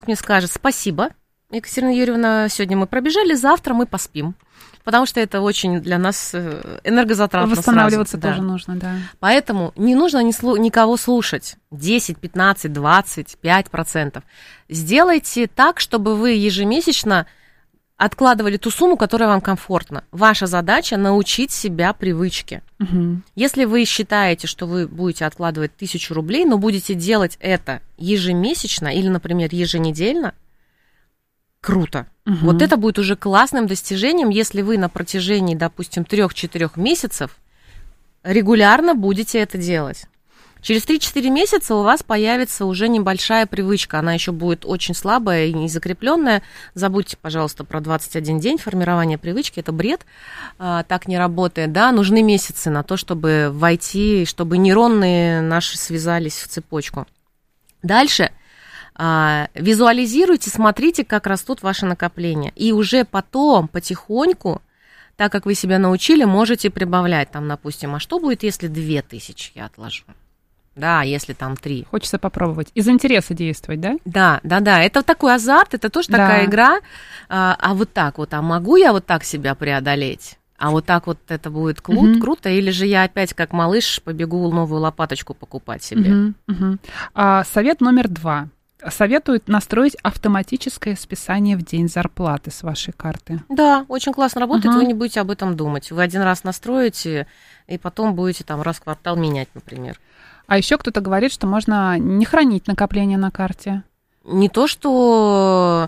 мне скажет: спасибо, Екатерина Юрьевна, сегодня мы пробежали, завтра мы поспим. Потому что это очень для нас энергозатратно. Восстанавливаться сразу тоже нужно, да. Поэтому не нужно никого слушать. 10, 15, 20, 5%. Сделайте так, чтобы вы ежемесячно откладывали ту сумму, которая вам комфортна. Ваша задача — научить себя привычке. Угу. Если вы считаете, что вы будете откладывать 1000 рублей, но будете делать это ежемесячно или, например, еженедельно, круто. Угу. Вот это будет уже классным достижением, если вы на протяжении, допустим, 3-4 месяцев регулярно будете это делать. Через 3-4 месяца у вас появится уже небольшая привычка. Она еще будет очень слабая и незакрепленная. Забудьте, пожалуйста, про 21 день формирования привычки. Это бред. Так не работает. Да? Нужны месяцы на то, чтобы войти, чтобы нейроны наши связались в цепочку. Дальше визуализируйте, смотрите, как растут ваши накопления. И уже потом, потихоньку, так как вы себя научили, можете прибавлять. Там, допустим, а что будет, если 2000 я отложу? Да, если там 3. Хочется попробовать. Из интереса действовать, да? Да. Это такой азарт, это тоже такая игра. А вот так вот, а могу я вот так себя преодолеть? А вот так вот это будет круто? Или же я опять, как малыш, побегу новую лопаточку покупать себе? Совет номер 2. Советуют настроить автоматическое списание в день зарплаты с вашей карты. Да, очень классно работает, вы не будете об этом думать. Вы один раз настроите, и потом будете там раз в квартал менять, например. А еще кто-то говорит, что можно не хранить накопления на карте. Не то, что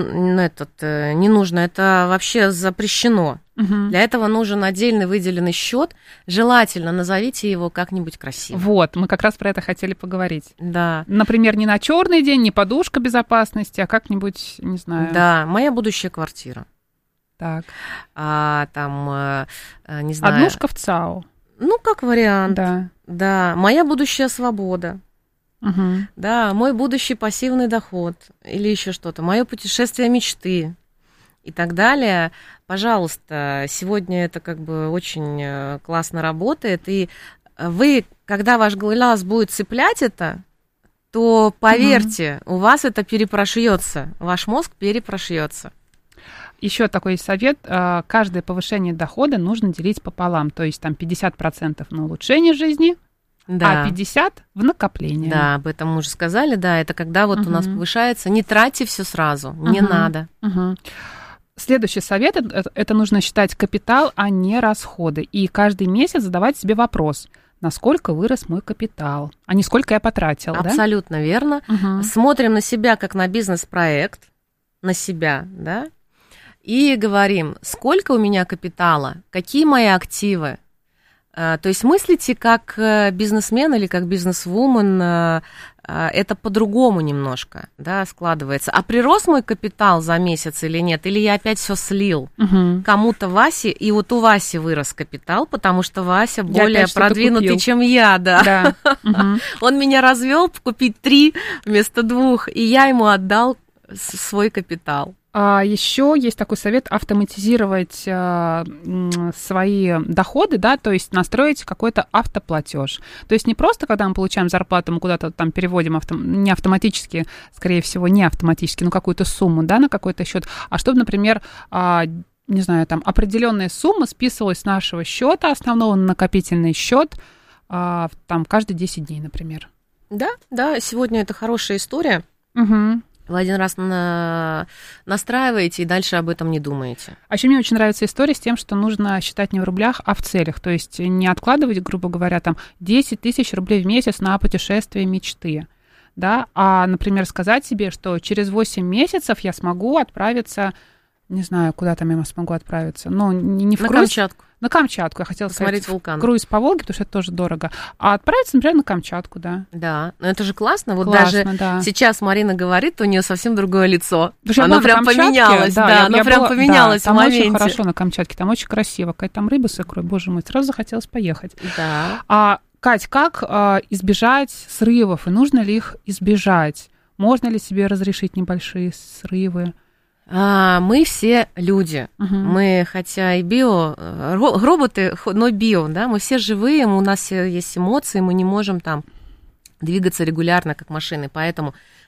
не нужно, это вообще запрещено. Для этого нужен отдельный выделенный счет. Желательно назовите его как-нибудь красиво. Вот, мы как раз про это хотели поговорить. Да. Например, не на черный день, не подушка безопасности, а как-нибудь, не знаю. Да, моя будущая квартира. Так. Не знаю. Однушка в ЦАО. Ну, как вариант. Да. Моя будущая свобода. Угу. Да, мой будущий пассивный доход или еще что-то, мое путешествие мечты и так далее. Пожалуйста, сегодня это как бы очень классно работает, и вы, когда ваш глаз будет цеплять это, то, поверьте, у вас это перепрошьется, ваш мозг перепрошьется. Еще такой совет. Каждое повышение дохода нужно делить пополам, то есть там 50% на улучшение жизни, да. А 50 в накопление. Да, об этом мы уже сказали, да, это когда вот у нас повышается, не тратьте все сразу, не надо. Следующий совет – это нужно считать капитал, а не расходы. И каждый месяц задавать себе вопрос, насколько вырос мой капитал, а не сколько я потратил. Абсолютно верно. Смотрим на себя как на бизнес-проект, на себя, да, и говорим, сколько у меня капитала, какие мои активы. То есть мыслите как бизнесмен или как бизнесвумен, это по-другому немножко, да, складывается. А прирос мой капитал за месяц или нет? Или я опять все слил кому-то Васе, и вот у Васи вырос капитал, потому что Вася более продвинутый, чем я, да. Он меня развел купить 3 вместо 2, и я ему отдал свой капитал. А еще есть такой совет автоматизировать свои доходы, да, то есть настроить какой-то автоплатеж. То есть не просто, когда мы получаем зарплату, мы куда-то там переводим не автоматически, скорее всего, не автоматически, но какую-то сумму, да, на какой-то счет, а чтобы, например, не знаю, там определенная сумма списывалась с нашего счета основного на накопительный счет там каждые 10 дней, например. Да, сегодня это хорошая история. Вы один раз настраиваете и дальше об этом не думаете. А еще мне очень нравится история с тем, что нужно считать не в рублях, а в целях. То есть не откладывать, грубо говоря, там 10 тысяч рублей в месяц на путешествие мечты. Да? А, например, сказать себе, что через 8 месяцев я смогу отправиться, не знаю, куда там я смогу отправиться. Ну, не в круиз. Камчатку. На Камчатку, я хотела посмотреть сказать, вулкан. Круиз по Волге, потому что это тоже дорого. А отправиться, например, на Камчатку, да. Да, но это же классно. Вот классно, даже сейчас Марина говорит, у нее совсем другое лицо. Оно прям поменялось, оно прям поменялось в моменте. Там очень хорошо на Камчатке, там очень красиво. Какая там рыба с икрой, боже мой, сразу захотелось поехать. Да. Кать, как избежать срывов, и нужно ли их избежать? Можно ли себе разрешить небольшие срывы? Мы все люди. Мы, хотя и роботы, но био, да, мы все живые, у нас есть эмоции, мы не можем там двигаться регулярно, как машины. Поэтому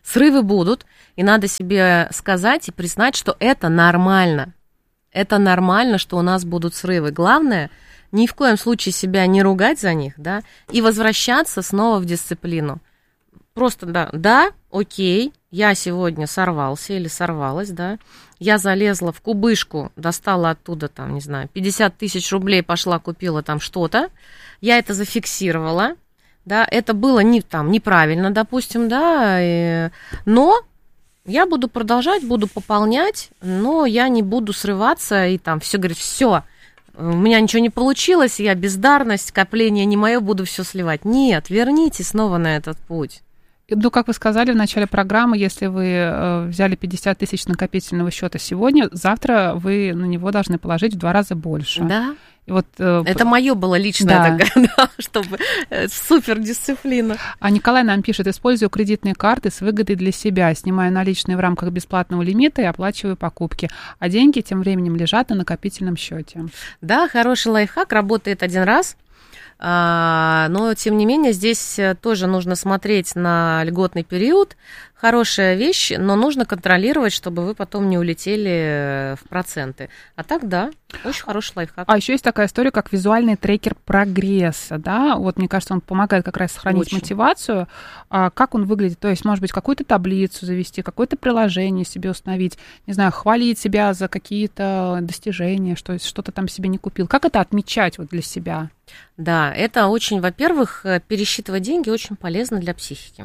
Срывы будут, и надо себе сказать и признать, что это нормально. Это нормально, что у нас будут срывы. Главное, ни в коем случае себя не ругать за них, да, и возвращаться снова в дисциплину. Просто, да, окей, я сегодня сорвался или сорвалась, да, я залезла в кубышку, достала оттуда, там, не знаю, 50 тысяч рублей, пошла, купила там что-то, я это зафиксировала, да, это было неправильно, допустим, да, но я буду продолжать, буду пополнять, но я не буду срываться и там все говорить, все, у меня ничего не получилось, я бездарность, копление не мое, буду все сливать. Нет, вернитесь снова на этот путь. Ну, как вы сказали в начале программы, если вы взяли 50 тысяч накопительного счета сегодня, завтра вы на него должны положить в 2 раза больше. Да. И вот, это мое было личное, такая, да, чтобы супердисциплина. А Николай нам пишет: использую кредитные карты с выгодой для себя, снимаю наличные в рамках бесплатного лимита и оплачиваю покупки, а деньги тем временем лежат на накопительном счете. Да, хороший лайфхак, работает один раз. Но, тем не менее, здесь тоже нужно смотреть на льготный период. Хорошая вещь, но нужно контролировать, чтобы вы потом не улетели в проценты. А так, да, очень хороший лайфхак. А еще есть такая история, как визуальный трекер прогресса, да? Вот, мне кажется, он помогает как раз сохранить мотивацию. Как он выглядит? То есть, может быть, какую-то таблицу завести, какое-то приложение себе установить, не знаю, хвалить себя за какие-то достижения, что-то там себе не купил. Как это отмечать вот для себя? Да, это очень, во-первых, пересчитывать деньги очень полезно для психики.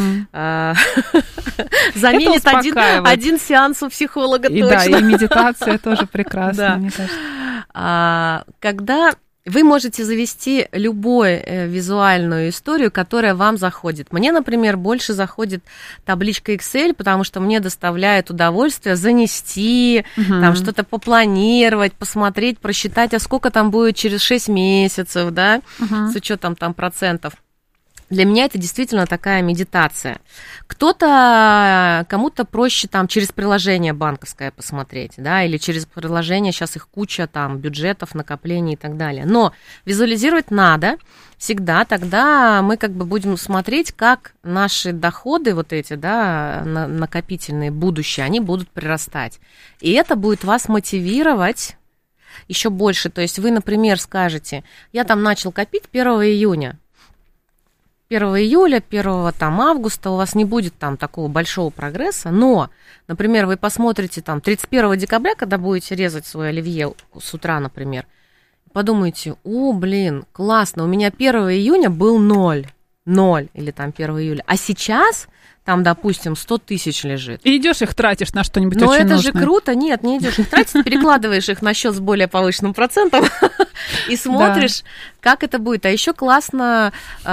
Заменит один сеанс у психолога точно. Да, и медитация тоже прекрасна, мне кажется. Когда вы можете завести любую визуальную историю, которая вам заходит. Мне, например, больше заходит табличка Excel, потому что мне доставляет удовольствие занести, там что-то попланировать, посмотреть, просчитать, а сколько там будет через 6 месяцев, да, с учетом там процентов. Для меня это действительно такая медитация. Кому-то проще там через приложение банковское посмотреть, да, или через приложение, сейчас их куча там бюджетов, накоплений и так далее. Но визуализировать надо всегда, тогда мы как бы будем смотреть, как наши доходы вот эти, да, накопительные, будущие, они будут прирастать. И это будет вас мотивировать еще больше. То есть вы, например, скажете, я там начал копить 1 июня, 1 июля, 1 там, августа у вас не будет там такого большого прогресса, но, например, вы посмотрите там 31 декабря, когда будете резать свой оливье с утра, например, подумаете, классно, у меня 1 июня был 0, или там 1 июля, а сейчас там, допустим, 100 тысяч лежит. И идешь их тратишь на что-нибудь очень нужное. Но это же круто. Нет, не идешь их тратить, перекладываешь их на счет с более повышенным процентом и смотришь, как это будет. А еще классно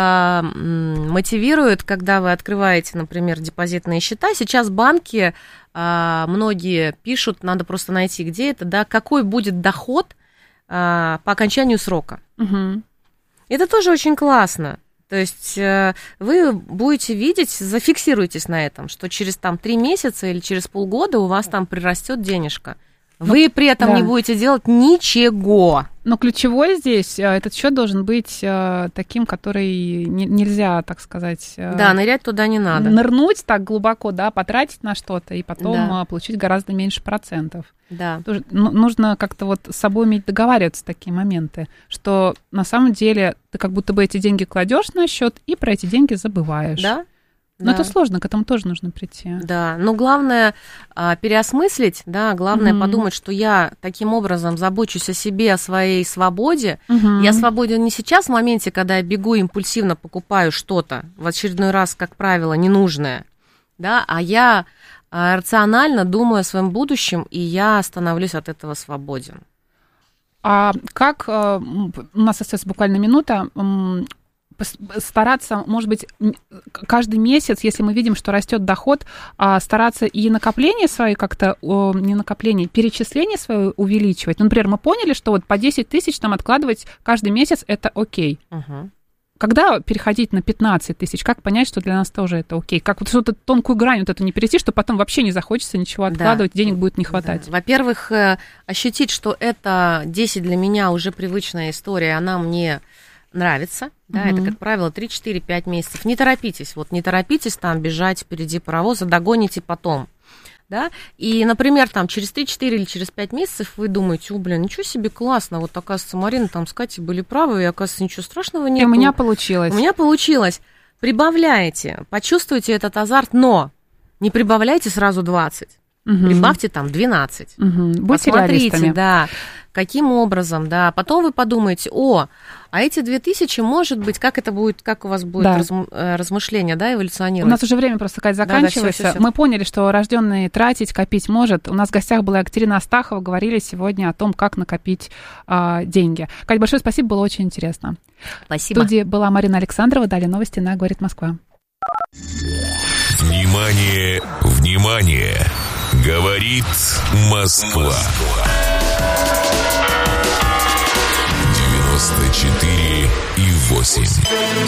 мотивирует, когда вы открываете, например, депозитные счета. Сейчас банки, многие пишут, надо просто найти, где это, да, какой будет доход по окончанию срока. Это тоже очень классно. То есть вы будете видеть, зафиксируйтесь на этом, что через там 3 месяца или через полгода у вас там прирастет денежка. Вы при этом не будете делать ничего. Но ключевой здесь, этот счет должен быть таким, который нельзя, так сказать... Да, нырять туда не надо. Нырнуть так глубоко, да, потратить на что-то и потом получить гораздо меньше процентов. Да. Тоже нужно как-то вот с собой уметь договариваться в такие моменты, что на самом деле ты как будто бы эти деньги кладешь на счет и про эти деньги забываешь. Да. Но это сложно, к этому тоже нужно прийти. Да, но главное переосмыслить, да, главное подумать, что я таким образом забочусь о себе, о своей свободе. Я свободен не сейчас, в моменте, когда я бегу импульсивно покупаю что-то, в очередной раз, как правило, ненужное, да, а я рационально думаю о своем будущем, и я становлюсь от этого свободен. А как, у нас остается буквально минута, стараться, может быть, каждый месяц, если мы видим, что растет доход, стараться и накопления свои как-то, не накопления, перечисления свои увеличивать. Ну, например, мы поняли, что вот по 10 тысяч нам откладывать каждый месяц это окей. Когда переходить на 15 тысяч, как понять, что для нас тоже это окей? Как вот что-то тонкую грань вот эту не перейти, что потом вообще не захочется ничего откладывать, денег будет не хватать? Да. Во-первых, ощутить, что это 10 для меня уже привычная история, она мне нравится, да, это, как правило, 3, 4, 5 месяцев. Не торопитесь, не торопитесь там бежать впереди паровоза, догоните потом. Да? И, например, там через 3-4 или через 5 месяцев вы думаете, ничего себе, классно, оказывается, Марина там с Катей были правы, и, оказывается, ничего страшного нет. И у меня получилось. У меня получилось. Прибавляйте, почувствуйте этот азарт, но не прибавляйте сразу 20, прибавьте там 12. Будьте посмотрите, реалистами. да, каким образом, да. Потом вы подумаете, а эти 2000, может быть, как у вас будет размышление, да, эволюционировать? У нас уже время просто, Кать, заканчивается. Да, всё. Мы поняли, что рожденный тратить, копить может. У нас в гостях была Екатерина Астахова. Говорили сегодня о том, как накопить деньги. Кать, большое спасибо, было очень интересно. Спасибо. В студии была Марина Александрова. Далее новости на «Говорит Москва». Внимание, внимание! Говорит Москва. 94,8.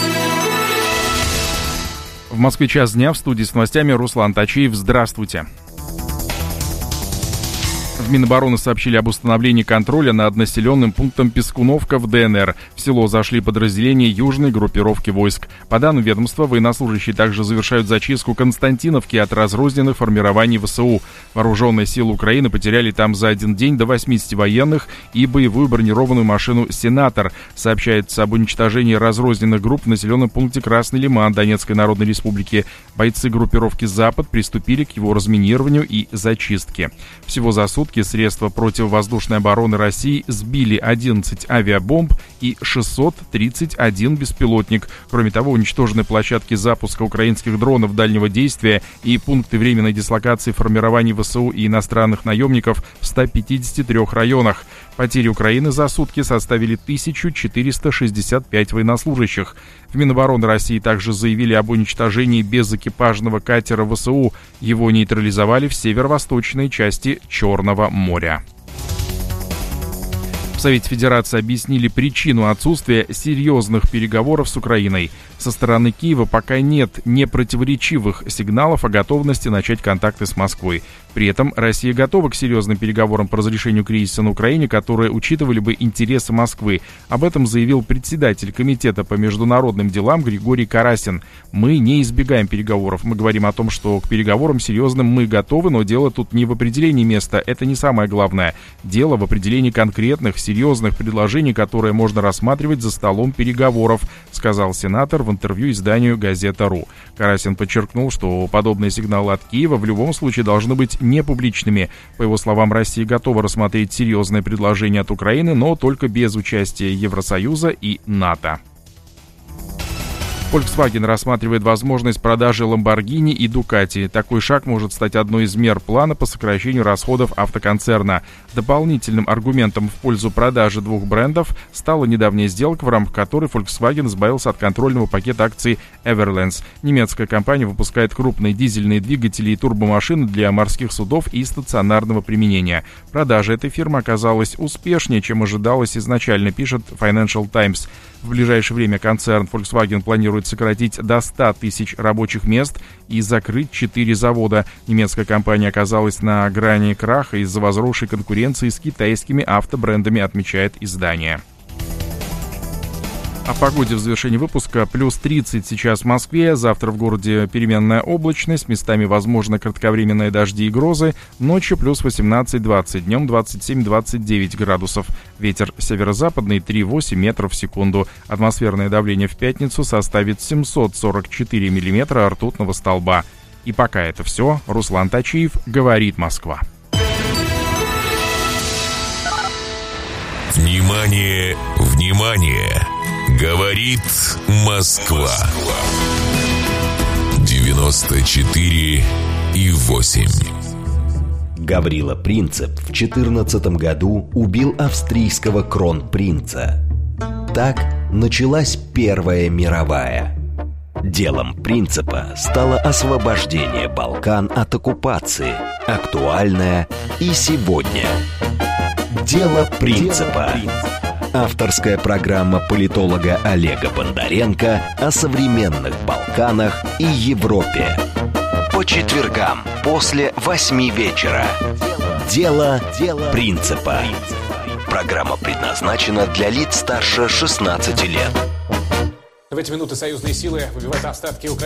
В Москве час дня, в студии с новостями Руслан Тачиев. Здравствуйте. В Минобороны сообщили об установлении контроля над населенным пунктом Пескуновка в ДНР. В село зашли подразделения южной группировки войск. По данным ведомства, военнослужащие также завершают зачистку Константиновки от разрозненных формирований ВСУ. Вооруженные силы Украины потеряли там за один день до 80 военных и боевую бронированную машину «Сенатор». Сообщается об уничтожении разрозненных групп в населенном пункте Красный Лиман Донецкой Народной Республики. Бойцы группировки «Запад» приступили к его разминированию и зачистке. Всего за сутки средства противовоздушной обороны России сбили 11 авиабомб и 631 беспилотник. Кроме того, уничтожены площадки запуска украинских дронов дальнего действия и пункты временной дислокации формирований ВСУ и иностранных наемников в 153 районах. Потери Украины за сутки составили 1465 военнослужащих. В Минобороны России также заявили об уничтожении безэкипажного катера ВСУ. Его нейтрализовали в северо-восточной части Черного моря. В Совете Федерации объяснили причину отсутствия серьезных переговоров с Украиной. Со стороны Киева пока нет непротиворечивых сигналов о готовности начать контакты с Москвой. При этом Россия готова к серьезным переговорам по разрешению кризиса на Украине, которые учитывали бы интересы Москвы. Об этом заявил председатель Комитета по международным делам Григорий Карасин. «Мы не избегаем переговоров. Мы говорим о том, что к переговорам серьезным мы готовы, но дело тут не в определении места. Это не самое главное. Дело в определении конкретных, серьезных предложений, которые можно рассматривать за столом переговоров», сказал сенатор в интервью изданию «Газета.ру». Карасин подчеркнул, что подобные сигналы от Киева в любом случае должны быть не публичными. По его словам, Россия готова рассмотреть серьезные предложения от Украины, но только без участия Евросоюза и НАТО. Volkswagen рассматривает возможность продажи Lamborghini и Ducati. Такой шаг может стать одной из мер плана по сокращению расходов автоконцерна. Дополнительным аргументом в пользу продажи двух брендов стала недавняя сделка, в рамках которой Volkswagen избавился от контрольного пакета акций Everlands. Немецкая компания выпускает крупные дизельные двигатели и турбомашины для морских судов и стационарного применения. Продажа этой фирмы оказалась успешнее, чем ожидалось изначально, пишет Financial Times. В ближайшее время концерн Volkswagen планирует сократить до 100 тысяч рабочих мест и закрыть 4 завода. Немецкая компания оказалась на грани краха из-за возросшей конкуренции с китайскими автобрендами, отмечает издание. О погоде в завершении выпуска. Плюс 30 сейчас в Москве. Завтра в городе переменная облачность. Местами возможны кратковременные дожди и грозы. Ночью плюс 18-20. Днем 27-29 градусов. Ветер северо-западный 3,8 метров в секунду. Атмосферное давление в пятницу составит 744 миллиметра ртутного столба. И пока это все. Руслан Тачиев, говорит Москва. Внимание, внимание! Говорит Москва. 94,8. Гаврила Принцип в 2014 году убил австрийского кронпринца. Так началась Первая мировая. Делом Принципа стало освобождение Балкан от оккупации, актуальное и сегодня. Дело Принципа. Авторская программа политолога Олега Бондаренко о современных Балканах и Европе. По четвергам после 8 вечера. Дело Принципа. Программа предназначена для лиц старше 16 лет. В эти минуты союзные силы выбивают остатки Украины.